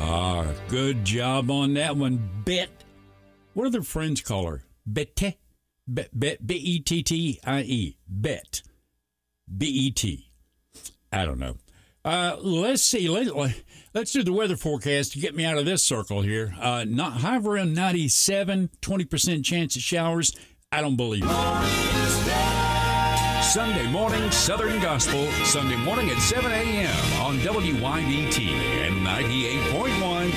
Good job on that one, Bet. What do their friends call her? Betty? B-E-T-T-I-E. Bet. B-E-T. I don't know. Let's see. Let's do the weather forecast to get me out of this circle here. High of around 97, 20% chance of showers. I don't believe it. Sunday morning Southern Gospel, Sunday morning at 7 a.m. on WYBT and 98.1